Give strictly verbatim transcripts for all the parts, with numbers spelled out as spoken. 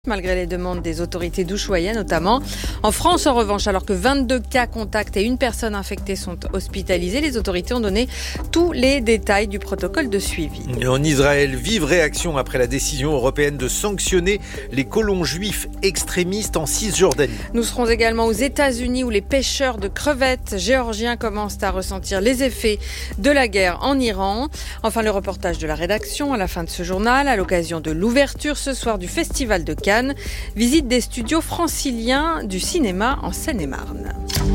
Malgré les demandes des autorités d'Ushuaïa notamment. En France, en revanche, alors que vingt-deux cas contacts et une personne infectée sont hospitalisés, les autorités ont donné tous les détails du protocole de suivi. Et en Israël, vive réaction après la décision européenne de sanctionner les colons juifs extrémistes en Cisjordanie. Nous serons également aux États-Unis où les pêcheurs de crevettes géorgiens commencent à ressentir les effets de la guerre en Iran. Enfin, le reportage de la rédaction à la fin de ce journal, à l'occasion de l'ouverture ce soir du Festival de Cannes. Visite des studios franciliens du cinéma en Seine-et-Marne.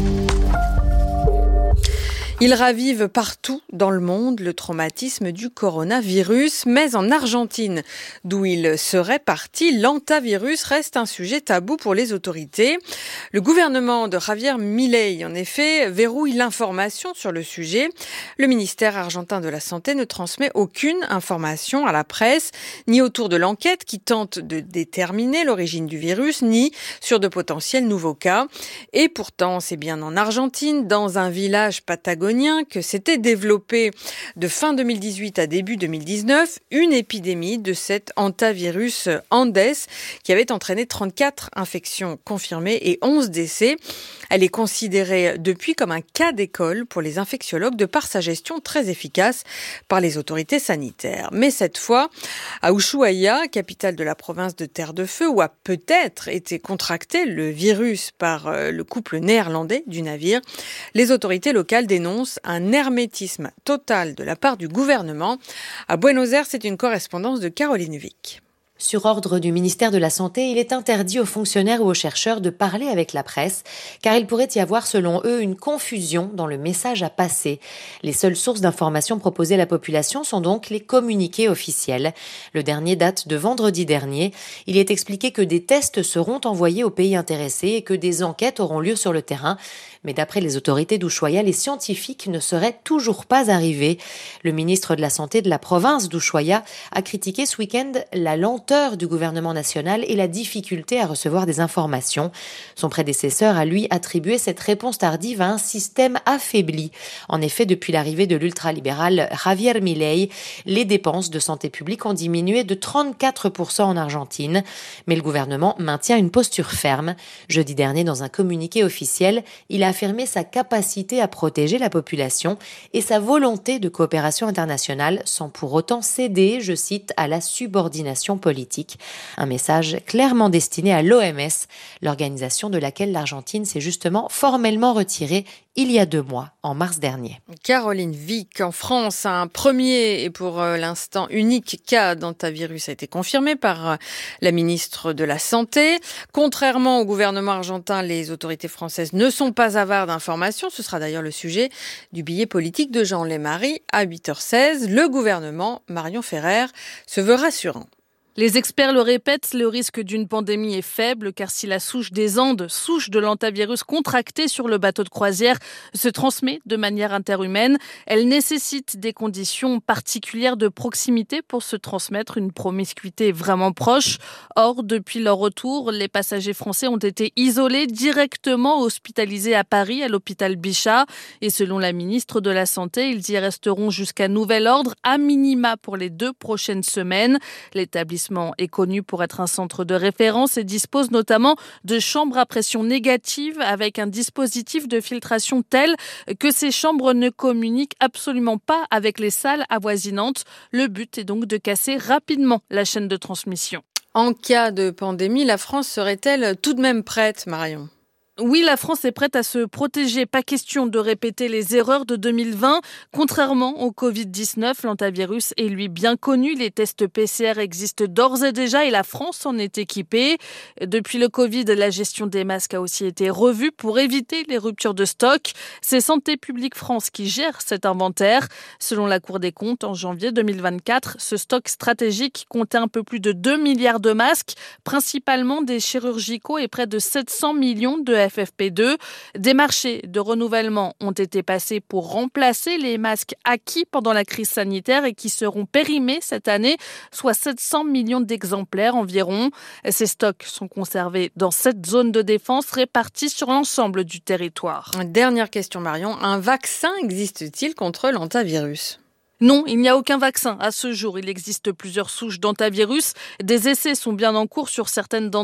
Il ravive partout dans le monde le traumatisme du coronavirus, mais en Argentine, d'où il serait parti, l'hantavirus reste un sujet tabou pour les autorités. Le gouvernement de Javier Milei, en effet, verrouille l'information sur le sujet. Le ministère argentin de la Santé ne transmet aucune information à la presse, ni autour de l'enquête qui tente de déterminer l'origine du virus, ni sur de potentiels nouveaux cas. Et pourtant, c'est bien en Argentine, dans un village patagonien, que s'était développée de fin deux mille dix-huit à début deux mille dix-neuf une épidémie de cet hantavirus Andes qui avait entraîné trente-quatre infections confirmées et onze décès. Elle est considérée depuis comme un cas d'école pour les infectiologues de par sa gestion très efficace par les autorités sanitaires. Mais cette fois, à Ushuaïa, capitale de la province de Terre de Feu, où a peut-être été contracté le virus par le couple néerlandais du navire, les autorités locales dénoncent un hermétisme total de la part du gouvernement. À Buenos Aires, c'est une correspondance de Caroline Vic. Sur ordre du ministère de la Santé, il est interdit aux fonctionnaires ou aux chercheurs de parler avec la presse, car il pourrait y avoir, selon eux, une confusion dans le message à passer. Les seules sources d'informations proposées à la population sont donc les communiqués officiels. Le dernier date de vendredi dernier. Il est expliqué que des tests seront envoyés aux pays intéressés et que des enquêtes auront lieu sur le terrain. Mais d'après les autorités d'Ushuaïa, les scientifiques ne seraient toujours pas arrivés. Le ministre de la Santé de la province d'Ushuaïa a critiqué ce week-end la lenteur du gouvernement national et la difficulté à recevoir des informations. Son prédécesseur a lui attribué cette réponse tardive à un système affaibli. En effet, depuis l'arrivée de l'ultralibéral Javier Milei, les dépenses de santé publique ont diminué de trente-quatre pour cent en Argentine. Mais le gouvernement maintient une posture ferme. Jeudi dernier, dans un communiqué officiel, il a affirmé sa capacité à protéger la population et sa volonté de coopération internationale sans pour autant céder, je cite, à la subordination politique. Un message clairement destiné à l'O M S, l'organisation de laquelle l'Argentine s'est justement formellement retirée il y a deux mois, en mars dernier. Caroline Vic, en France, un premier et pour l'instant unique cas d'hantavirus a été confirmé par la ministre de la Santé. Contrairement au gouvernement argentin, les autorités françaises ne sont pas avares d'informations. Ce sera d'ailleurs le sujet du billet politique de Jean Lémarie à huit heures seize. Le gouvernement, Marion Ferrer, se veut rassurant. Les experts le répètent, le risque d'une pandémie est faible car si la souche des Andes, souche de l'hantavirus contractée sur le bateau de croisière, se transmet de manière interhumaine, elle nécessite des conditions particulières de proximité pour se transmettre, une promiscuité vraiment proche. Or, depuis leur retour, les passagers français ont été isolés, directement hospitalisés à Paris, à l'hôpital Bichat. Et selon la ministre de la Santé, ils y resteront jusqu'à nouvel ordre, à minima pour les deux prochaines semaines. L'établissement est connu pour être un centre de référence et dispose notamment de chambres à pression négative avec un dispositif de filtration tel que ces chambres ne communiquent absolument pas avec les salles avoisinantes. Le but est donc de casser rapidement la chaîne de transmission. En cas de pandémie, la France serait-elle tout de même prête, Marion ? Oui, la France est prête à se protéger. Pas question de répéter les erreurs de deux mille vingt. Contrairement au covid dix-neuf, l'hantavirus est lui bien connu. Les tests P C R existent d'ores et déjà et la France en est équipée. Depuis le Covid, la gestion des masques a aussi été revue pour éviter les ruptures de stock. C'est Santé publique France qui gère cet inventaire. Selon la Cour des comptes, en janvier deux mille vingt-quatre, ce stock stratégique comptait un peu plus de deux milliards de masques, principalement des chirurgicaux et près de sept cents millions de F F P deux. Des marchés de renouvellement ont été passés pour remplacer les masques acquis pendant la crise sanitaire et qui seront périmés cette année, soit sept cents millions d'exemplaires environ. Ces stocks sont conservés dans sept zones de défense réparties sur l'ensemble du territoire. Dernière question Marion, un vaccin existe-t-il contre l'hantavirus ? Non, il n'y a aucun vaccin à ce jour. Il existe plusieurs souches d'hantavirus. Des essais sont bien en cours sur certaines d'entre